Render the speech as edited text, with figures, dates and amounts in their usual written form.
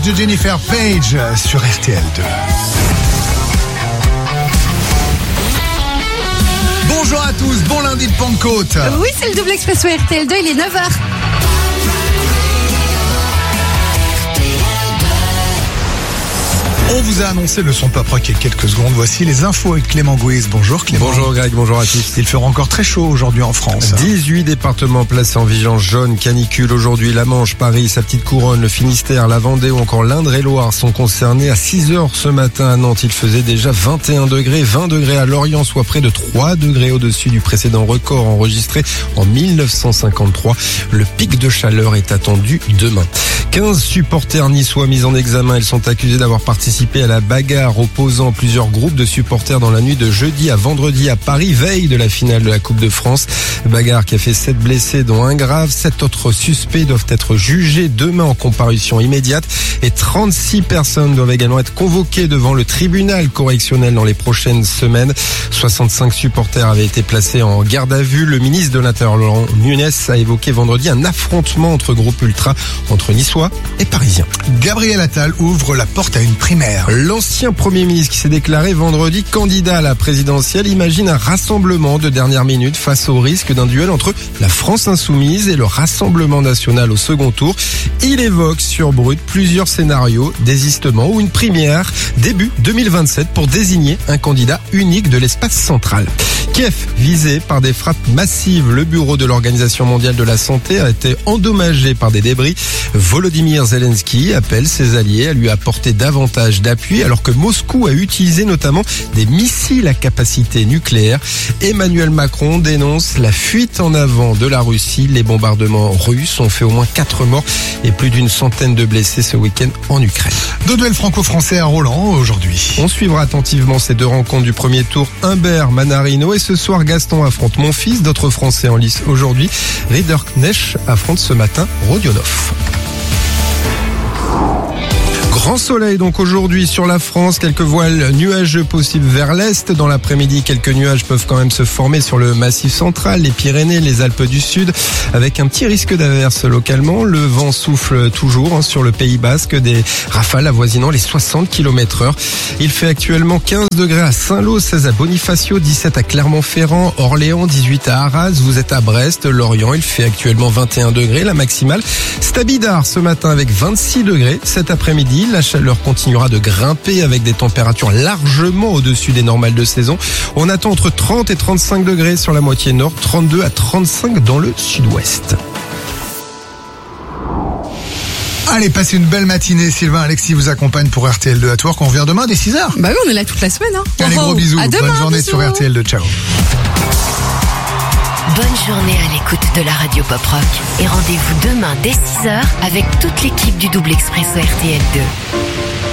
de Jennifer Page sur RTL2. Bonjour à tous, bon lundi de Pentecôte. Oui, c'est le double expresso RTL2, il est 9h. On vous a annoncé le son pop rock il y a quelques secondes. Voici les infos avec Clément Gouise. Bonjour Clément. Bonjour Greg, bonjour à tous. Il fera encore très chaud aujourd'hui en France. 18 départements placés en vigilance jaune, canicule aujourd'hui. La Manche, Paris, sa petite couronne, le Finistère, la Vendée ou encore l'Indre-et-Loire sont concernés. À 6h ce matin à Nantes, il faisait déjà 21 degrés, 20 degrés à Lorient, soit près de 3 degrés au-dessus du précédent record enregistré en 1953. Le pic de chaleur est attendu demain. 15 supporters niçois mis en examen. Ils sont accusés d'avoir participé à la bagarre opposant plusieurs groupes de supporters dans la nuit de jeudi à vendredi à Paris, veille de la finale de la Coupe de France. Bagarre qui a fait 7 blessés dont un grave. 7 autres suspects doivent être jugés demain en comparution immédiate et 36 personnes doivent également être convoquées devant le tribunal correctionnel dans les prochaines semaines. 65 supporters avaient été placés en garde à vue. Le ministre de l'Intérieur Laurent Nunez a évoqué vendredi un affrontement entre groupes ultra entre Niçois et Parisiens. Gabriel Attal ouvre la porte à une primaire. L'ancien Premier ministre qui s'est déclaré vendredi candidat à la présidentielle imagine un rassemblement de dernière minute face au risque d'un duel entre la France insoumise et le Rassemblement national au second tour. Il évoque sur Brut plusieurs scénarios, désistement ou une première début 2027 pour désigner un candidat unique de l'espace central. Kiev visé par des frappes massives. Le bureau de l'Organisation mondiale de la santé a été endommagé par des débris. Volodymyr Zelensky appelle ses alliés à lui apporter davantage d'appui alors que Moscou a utilisé notamment des missiles à capacité nucléaire. Emmanuel Macron dénonce la fuite en avant de la Russie. Les bombardements russes ont fait au moins 4 morts et plus d'une centaine de blessés ce week-end en Ukraine. 2 duels franco-français à Roland aujourd'hui. On suivra attentivement ces 2 rencontres du premier tour. Humbert, Manarino et ce soir Gaston affronte Monfils. D'autres Français en lice aujourd'hui. Ridderknecht affronte ce matin Rodionov. Grand soleil donc aujourd'hui sur la France, quelques voiles nuageux possibles vers l'est. Dans l'après-midi, quelques nuages peuvent quand même se former sur le massif central, les Pyrénées, les Alpes du Sud, avec un petit risque d'averse localement. Le vent souffle toujours sur le Pays Basque, des rafales avoisinant les 60 km/h. Il fait actuellement 15 degrés à Saint-Lô, 16 à Bonifacio, 17 à Clermont-Ferrand, Orléans, 18 à Arras. Vous êtes à Brest, Lorient, il fait actuellement 21 degrés, la maximale. Stabidar ce matin avec 26 degrés. Cet après-midi, la chaleur continuera de grimper avec des températures largement au-dessus des normales de saison. On attend entre 30 et 35 degrés sur la moitié nord, 32 à 35 dans le sud-ouest. Allez, passez une belle matinée. Sylvain, Alexis vous accompagne pour RTL2 à Tours. On revient demain dès 6h. Bah oui, on est là toute la semaine. Allez, gros bisous. À demain, bonne journée bisous. sur RTL2. Ciao. Bonne journée à l'écoute de la radio Pop Rock et rendez-vous demain dès 6h avec toute l'équipe du double expresso RTL2.